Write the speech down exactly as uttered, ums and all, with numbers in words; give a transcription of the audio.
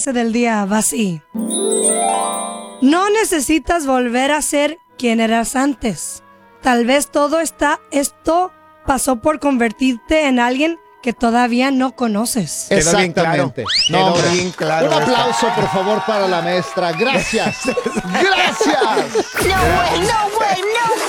frase del día va así. No necesitas volver a ser quien eras antes. Tal vez todo está, esto pasó por convertirte en alguien que todavía no conoces. Exactamente. Quedó No, hombre. bien claro Un aplauso, por favor, para la maestra. Gracias. Gracias. No way, no way, no way.